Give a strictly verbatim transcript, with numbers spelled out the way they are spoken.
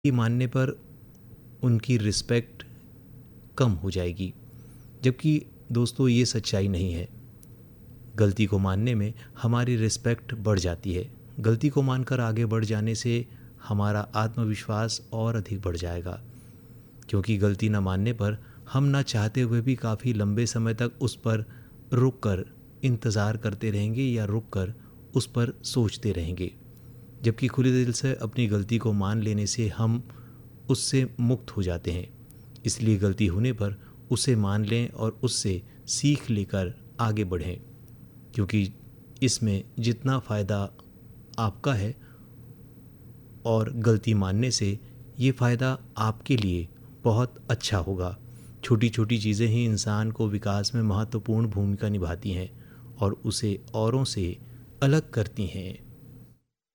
ये मानने पर उनकी रिस्पेक्ट कम हो जाएगी, जबकि दोस्तों ये सच्चाई नहीं है। गलती को मानने में हमारी रिस्पेक्ट बढ़ जाती है। गलती को मानकर आगे बढ़ जाने से हमारा आत्मविश्वास और अधिक बढ़ जाएगा, क्योंकि गलती न मानने पर हम ना चाहते हुए भी काफ़ी लंबे समय तक उस पर रुक कर इंतज़ार करते रहेंगे या रुक कर उस पर सोचते रहेंगे। जबकि खुले दिल से अपनी गलती को मान लेने से हम उससे मुक्त हो जाते हैं। इसलिए गलती होने पर उसे मान लें और उससे सीख लेकर आगे बढ़ें, क्योंकि इसमें जितना फ़ायदा आपका है और गलती मानने से ये फ़ायदा आपके लिए बहुत अच्छा होगा। छोटी छोटी चीज़ें ही इंसान को विकास में महत्वपूर्ण भूमिका निभाती हैं और उसे औरों से अलग करती हैं।